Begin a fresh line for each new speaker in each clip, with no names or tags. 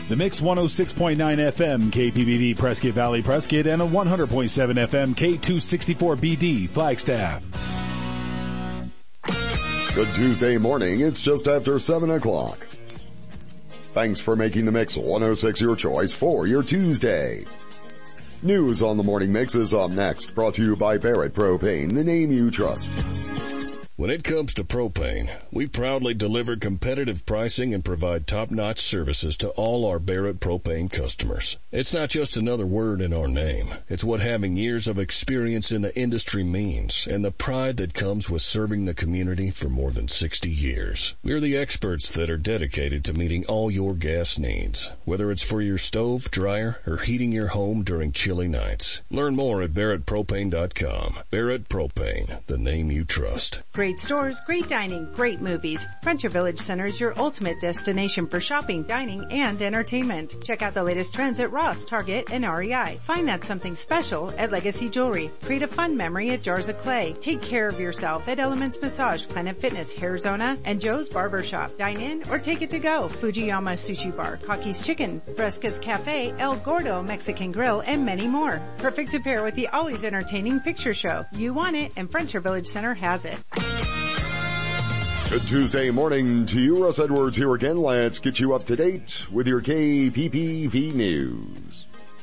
The Mix 106.9 FM KPBB Prescott Valley Prescott and a 100.7 FM K264BD Flagstaff.
Good Tuesday morning. It's just after 7 o'clock. Thanks for making the Mix 106 your choice for your Tuesday. News on the Morning Mix is up next, brought to you by Barrett Propane, the name you trust.
When it comes to propane, we proudly deliver competitive pricing and provide top-notch services to all our Barrett Propane customers. It's not just another word in our name. It's what having years of experience in the industry means, and the pride that comes with serving the community for more than 60 years. We're the experts that are dedicated to meeting all your gas needs, whether it's for your stove, dryer, or heating your home during chilly nights. Learn more at barrettpropane.com. Barrett Propane, the name you trust.
Great stores, great dining, great movies. Frontier Village Center is your ultimate destination for shopping, dining, and entertainment. Check out the latest trends at Ross, Target, and REI. Find that something special at Legacy Jewelry. Create a fun memory at Jars of Clay. Take care of yourself at Elements Massage, Planet Fitness, Hairzona, and Joe's Barbershop. Dine in or take it to go. Fujiyama Sushi Bar, Kaki's Chicken, Fresca's Cafe, El Gordo Mexican Grill, and many more. Perfect to pair with the always entertaining picture show. You want it, and Frontier Village Center has it.
Good Tuesday morning to you. Russ Edwards here again. Let's get you up to date with your KPPV news.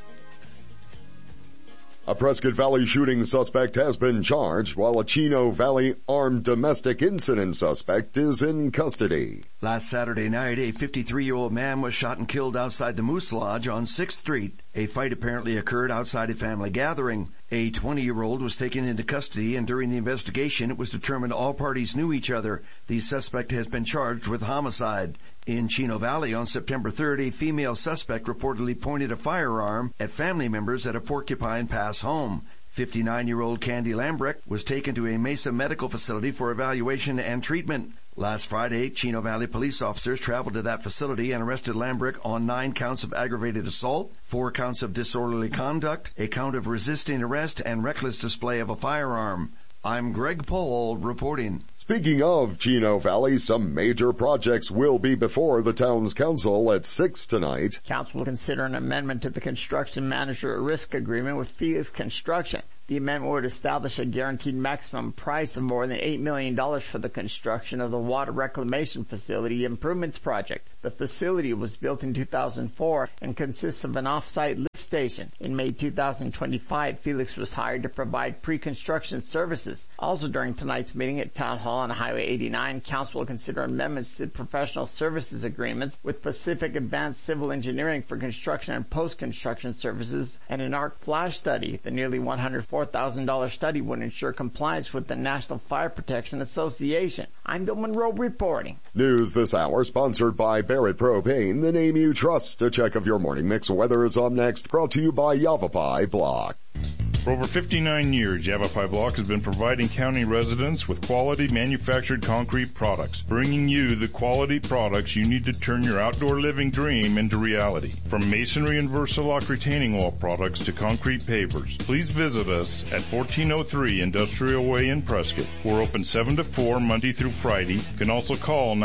A Prescott Valley shooting suspect has been charged, while a Chino Valley armed domestic incident suspect is in custody.
Last Saturday night, a 53-year-old man was shot and killed outside the Moose Lodge on 6th Street. A fight apparently occurred outside a family gathering. A 20-year-old was taken into custody, and during the investigation, it was determined all parties knew each other. The suspect has been charged with homicide. In Chino Valley on September 3rd, a female suspect reportedly pointed a firearm at family members at a Porcupine Pass home. 59-year-old Candy Lambrecht was taken to a Mesa medical facility for evaluation and treatment. Last Friday, Chino Valley police officers traveled to that facility and arrested Lambrecht on 9 counts of aggravated assault, 4 counts of disorderly conduct, a count of resisting arrest, and reckless display of a firearm. I'm Greg Pohl reporting.
Speaking of Chino Valley, some major projects will be before the town's council at 6 tonight.
Council will consider an amendment to the construction manager risk agreement with Felix Construction. The amendment would establish a guaranteed maximum price of more than $8 million for the construction of the Water Reclamation Facility Improvements Project. The facility was built in 2004 and consists of an off-site lift station. In May 2025, Felix was hired to provide pre-construction services. Also during tonight's meeting at Town Hall on Highway 89, Council will consider amendments to professional services agreements with Pacific Advanced Civil Engineering for construction and post-construction services and an arc flash study. The nearly $104,000 study would ensure compliance with the National Fire Protection Association. I'm Bill Monroe reporting.
News this hour sponsored by Barrett Propane, the name you trust. A check of your morning mix weather is up next, brought to you by Yavapai Block.
For over 59 years, Yavapai Block has been providing county residents with quality manufactured concrete products, bringing you the quality products you need to turn your outdoor living dream into reality. From masonry and Versalock retaining wall products to concrete pavers, please visit us at 1403 Industrial Way in Prescott. We're open 7 to 4 Monday through Friday. You can also call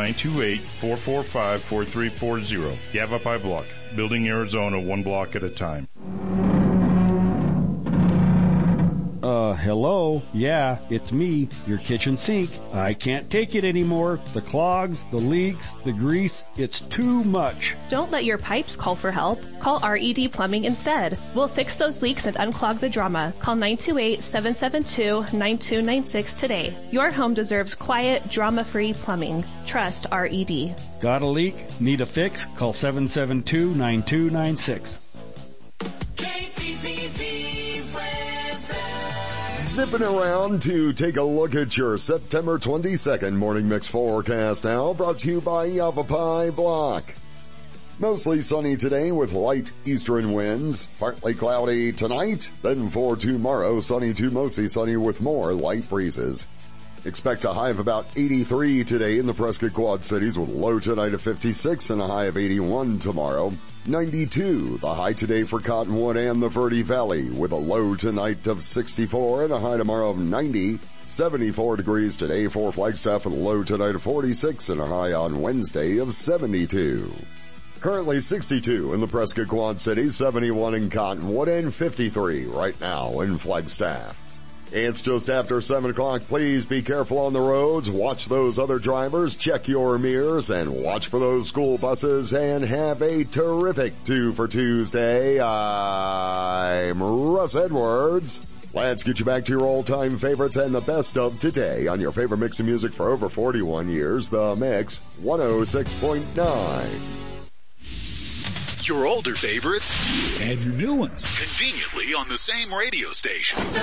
928-445-4340. Yavapai Block, building Arizona one block at a time.
Hello? Yeah, it's me, your kitchen sink. I can't take it anymore. The clogs, the leaks, the grease, it's too much.
Don't let your pipes call for help. Call RED Plumbing instead. We'll fix those leaks and unclog the drama. Call 928-772-9296 today. Your home deserves quiet, drama-free plumbing. Trust RED.
Got a leak? Need a fix? Call 772-9296.
Zipping around to take a look at your September 22nd Morning Mix forecast now, brought to you by Yavapai Block. Mostly sunny today with light eastern winds, partly cloudy tonight, then for tomorrow sunny to mostly sunny with more light breezes. Expect a high of about 83 today in the Prescott Quad Cities with low tonight of 56 and a high of 81 tomorrow. 92, the high today for Cottonwood and the Verde Valley with a low tonight of 64 and a high tomorrow of 90. 74 degrees today for Flagstaff with a low tonight of 46 and a high on Wednesday of 72. Currently 62 in the Prescott Quad Cities, 71 in Cottonwood, and 53 right now in Flagstaff. It's just after 7 o'clock. Please be careful on the roads. Watch those other drivers. Check your mirrors and watch for those school buses, and have a terrific 2 for Tuesday. I'm Russ Edwards. Let's get you back to your all-time favorites and the best of today on your favorite mix of music for over 41 years, The Mix 106.9.
Your older favorites
and your new ones
conveniently on the same radio station.